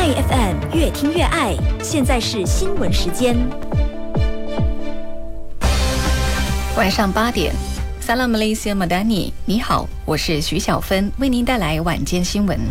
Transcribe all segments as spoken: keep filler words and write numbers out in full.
My F M 越听越爱，现在是新闻时间。 晚上八点 Salam Malaysia Madani， 你好，我是徐小芬，为您带来晚间新闻。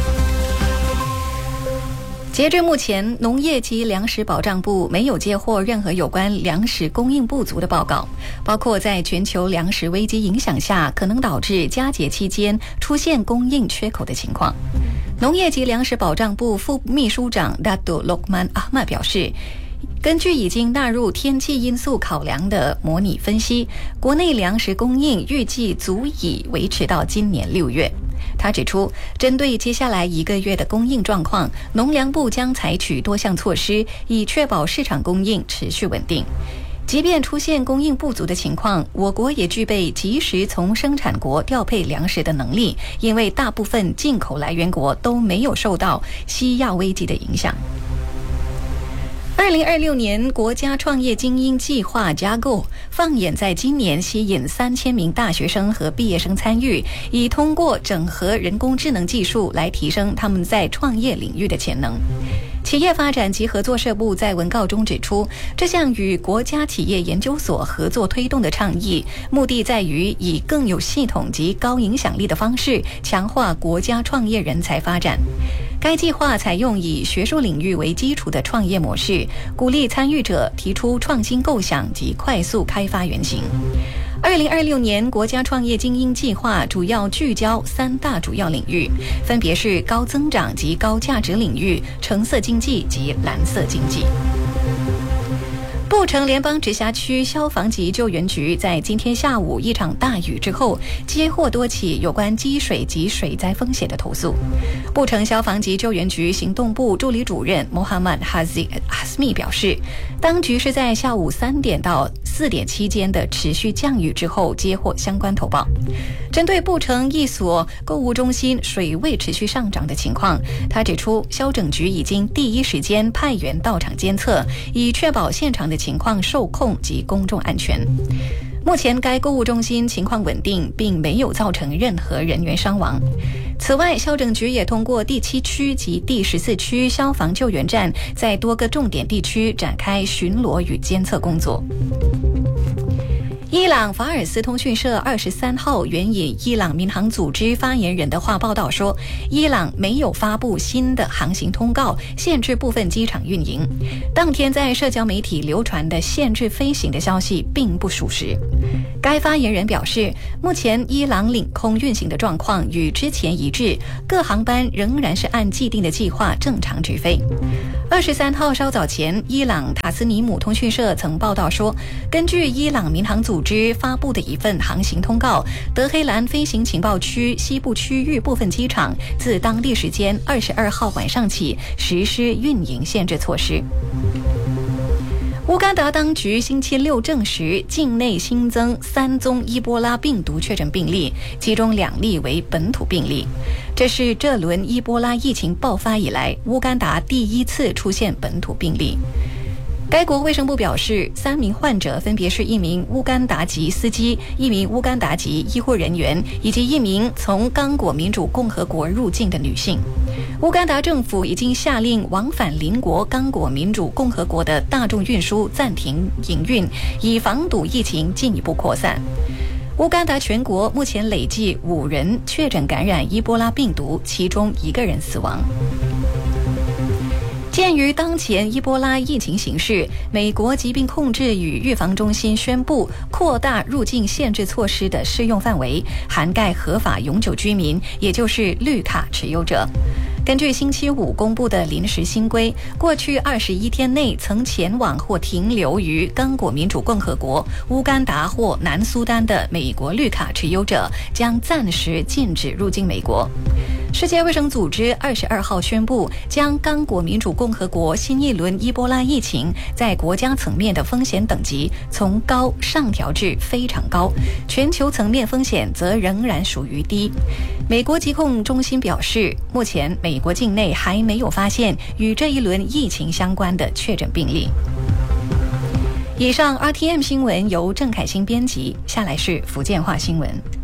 截至目前，农业及粮食保障部没有接获任何有关粮食供应不足的报告，包括在全球粮食危机影响下可能导致佳节期间出现供应缺口的情况。农业及粮食保障部副秘书长 Dato Lokman Ahmad 表示，根据已经纳入天气因素考量的模拟分析，国内粮食供应预计足以维持到今年六月。他指出，针对接下来一个月的供应状况，农粮部将采取多项措施，以确保市场供应持续稳定。即便出现供应不足的情况，我国也具备及时从生产国调配粮食的能力，因为大部分进口来源国都没有受到西亚危机的影响。二零二六年国家创业精英计划 Jago 放眼在今年吸引三千名大学生和毕业生参与，以通过整合人工智能技术来提升他们在创业领域的潜能。企业发展及合作社部在文告中指出，这项与国家企业研究所合作推动的倡议，目的在于以更有系统及高影响力的方式强化国家创业人才发展。该计划采用以学术领域为基础的创业模式，鼓励参与者提出创新构想及快速开发原型。二零二六年国家创业精英计划主要聚焦三大主要领域，分别是高增长及高价值领域、橙色经济及蓝色经济。布城联邦直辖区消防及救援局在今天下午一场大雨之后，接获多起有关积水及水灾风险的投诉。布城消防及救援局行动部助理主任 Mohammad Haziq Hasmi 表示，当局是在下午三点到四点期间的持续降雨之后接获相关投报。针对布城一所购物中心水位持续上涨的情况，他指出，消整局已经第一时间派员到场监测，以确保现场的情况受控及公众安全。目前该购物中心情况稳定，并没有造成任何人员伤亡。此外，消整局也通过第七区及第十四区消防救援站，在多个重点地区展开巡逻与监测工作。伊朗法尔斯通讯社二十三号援引伊朗民航组织发言人的话报道说，伊朗没有发布新的航行通告，限制部分机场运营。当天在社交媒体流传的限制飞行的消息并不属实。该发言人表示，目前伊朗领空运行的状况与之前一致，各航班仍然是按既定的计划正常直飞。二十三号稍早前，伊朗塔斯尼姆通讯社曾报道说，根据伊朗民航组织发布的一份航行通告，德黑兰飞行情报区西部区域部分机场自当地时间二十二号晚上起实施运营限制措施。乌干达当局星期六证实，境内新增三宗伊波拉病毒确诊病例，其中两例为本土病例。这是这轮伊波拉疫情爆发以来，乌干达第一次出现本土病例。该国卫生部表示，三名患者分别是一名乌干达籍司机、一名乌干达籍医护人员以及一名从刚果民主共和国入境的女性。乌干达政府已经下令往返邻国刚果民主共和国的大众运输暂停营运，以防堵疫情进一步扩散。乌干达全国目前累计五人确诊感染伊波拉病毒，其中一个人死亡。鉴于当前伊波拉疫情形势，美国疾病控制与预防中心宣布扩大入境限制措施的适用范围，涵盖合法永久居民，也就是绿卡持有者。根据星期五公布的临时新规，过去二十一天内曾前往或停留于刚果民主共和国、乌干达或南苏丹的美国绿卡持有者将暂时禁止入境美国。世界卫生组织二十二号宣布，将刚果民主共和国新一轮伊波拉疫情在国家层面的风险等级从高上调至非常高，全球层面风险则仍然属于低。美国疾控中心表示，目前美国境内还没有发现与这一轮疫情相关的确诊病例。以上 R T M 新闻由郑凯欣编辑，下来是福建话新闻。